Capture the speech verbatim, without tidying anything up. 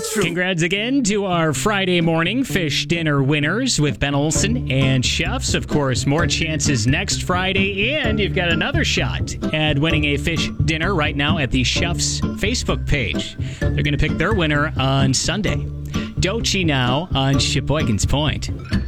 true. Congrats again to our Friday morning fish dinner winners with Ben Olson and Chefs. Of course, more chances next Friday, and you've got another shot at winning a fish dinner right now at the Chefs Facebook page. They're going to pick their winner on Sunday. Dochi now on Sheboygan's Point.